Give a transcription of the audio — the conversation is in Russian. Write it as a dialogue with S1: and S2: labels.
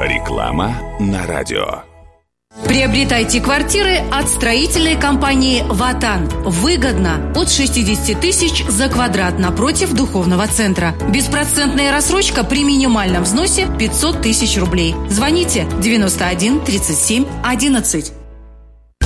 S1: Реклама на радио.
S2: Приобретайте квартиры от строительной компании «Ватан». Выгодно. От 60 тысяч за квадрат напротив духовного центра. Беспроцентная рассрочка при минимальном взносе 500 тысяч рублей. Звоните 91 37 11.